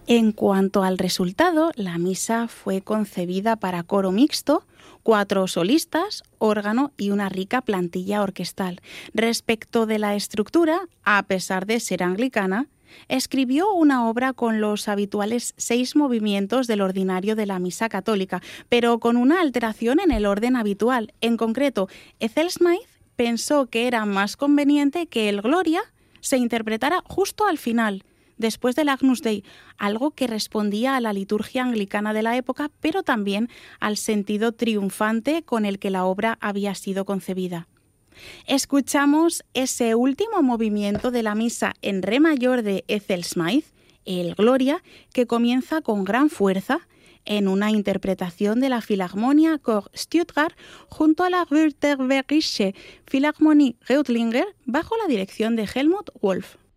En cuanto al resultado, la misa fue concebida para coro mixto, 4 solistas, órgano y una rica plantilla orquestal. Respecto de la estructura, a pesar de ser anglicana, escribió una obra con los habituales 6 movimientos del ordinario de la misa católica, pero con una alteración en el orden habitual. En concreto, Ethel Smythe pensó que era más conveniente que el Gloria se interpretara justo al final, después del Agnus Dei, algo que respondía a la liturgia anglicana de la época, pero también al sentido triunfante con el que la obra había sido concebida. Escuchamos ese último movimiento de la misa en re mayor de Ethel Smythe, el Gloria, que comienza con gran fuerza en una interpretación de la Philharmonia Chor Stuttgart junto a la Württembergische Philharmonie Reutlinger bajo la dirección de Helmut Wolff.